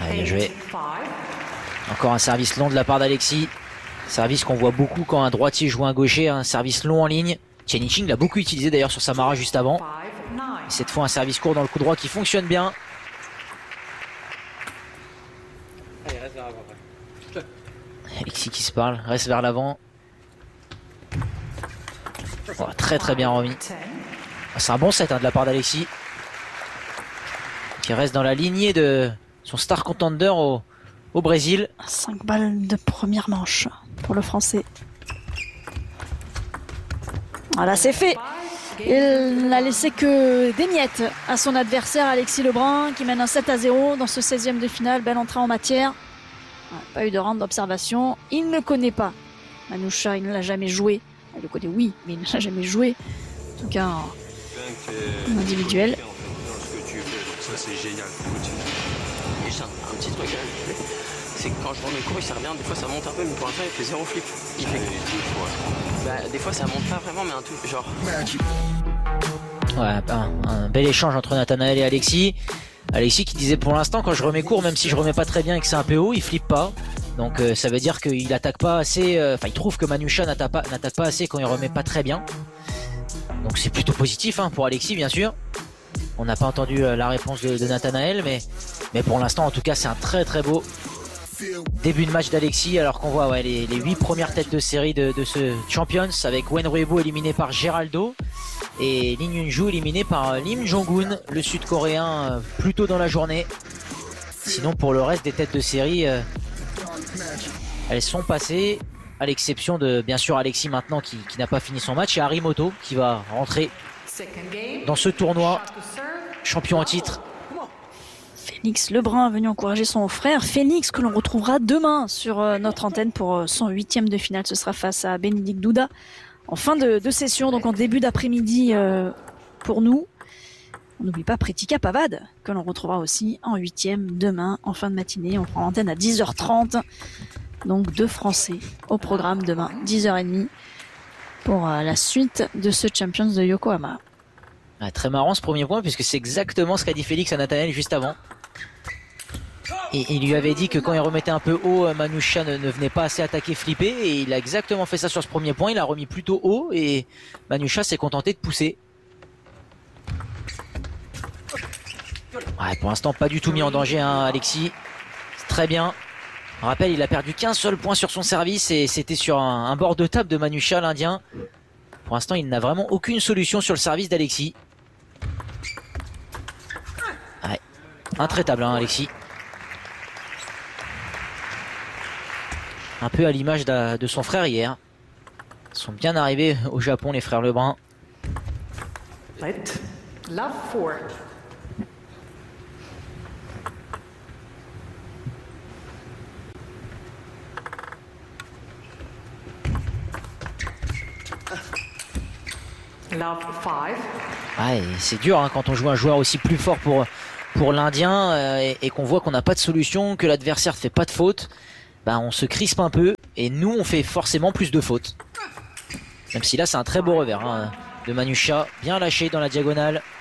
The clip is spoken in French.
Ah, bien joué. Encore un service long de la part d'Alexis. Service qu'on voit beaucoup quand un droitier joue un gaucher, un service long en ligne. Chen Yiqing l'a beaucoup utilisé d'ailleurs sur Samara juste avant. Et cette fois un service court dans le coup droit qui fonctionne bien. Allez, reste vers l'avant. Alexis qui se parle, reste vers l'avant. Oh, très très bien remis. C'est un bon set de la part d'Alexis. Qui reste dans la lignée de son star contender au Brésil. 5 balles de première manche pour le Français. Voilà, c'est fait. Il n'a laissé que des miettes à son adversaire Alexis Lebrun qui mène un 7-0 dans ce 16e de finale. Belle entrée en matière. Pas eu de round d'observation. Il ne connaît pas Manoucha, il ne l'a jamais joué. Il le connaît, oui, mais il ne l'a jamais joué. En tout cas, en individuel. Ça c'est génial. Et j'ai un petit truc, c'est que quand je remets le cours, il sert bien. Des fois ça monte un peu, mais pour l'instant il fait 0 flip. Il fait des fois ça monte pas vraiment, mais un tout genre. Ouais, un bel échange entre Nathanaël et Alexis. Alexis qui disait pour l'instant quand je remets court, même si je remets pas très bien et que c'est un peu haut, il flippe pas. Donc ça veut dire qu'il attaque pas assez. Enfin, il trouve que Manoucha n'attaque pas assez quand il remet pas très bien. Donc c'est plutôt positif pour Alexis bien sûr. On n'a pas entendu la réponse de Nathanaël, mais pour l'instant en tout cas c'est un très très beau début de match d'Alexis, alors qu'on voit les 8 premières têtes de série de ce Champions avec Wen Ruebo éliminé par Geraldo et Lin Yunju éliminé par Lim Jong-un, le sud-coréen, plus tôt dans la journée. Sinon pour le reste des têtes de série, elles sont passées, à l'exception de bien sûr Alexis maintenant qui n'a pas fini son match, et Harimoto qui va rentrer dans ce tournoi, champion en titre. Félix Lebrun est venu encourager son frère Félix, que l'on retrouvera demain sur notre antenne pour son 8e de finale. Ce sera face à Bénédicte Douda en fin de session, donc en début d'après-midi pour nous. On n'oublie pas Pretica Pavad, que l'on retrouvera aussi en 8e demain en fin de matinée. On prend l'antenne à 10h30. Donc 2 Français au programme demain, 10h30, pour la suite de ce Champions de Yokohama. Très marrant ce premier point, puisque c'est exactement ce qu'a dit Félix à Nathanaël juste avant. Et il lui avait dit que quand il remettait un peu haut, Manoucha ne venait pas assez attaquer flipper, et il a exactement fait ça sur ce premier point. Il a remis plutôt haut et Manoucha s'est contenté de pousser. Pour l'instant pas du tout mis en danger Alexis. C'est très bien. Je rappelle, il a perdu qu'un seul point sur son service et c'était sur un bord de table de Manoucha, l'Indien. Pour l'instant il n'a vraiment aucune solution sur le service d'Alexis. Intraitable Alexis. Un peu à l'image de son frère hier. Ils sont bien arrivés au Japon, les frères Lebrun. Love 4. Love 5. C'est dur quand on joue un joueur aussi plus fort pour l'Indien et qu'on voit qu'on n'a pas de solution, que l'adversaire ne fait pas de faute. On se crispe un peu et nous on fait forcément plus de fautes. Même si là c'est un très beau revers de Manoucha, bien lâché dans la diagonale.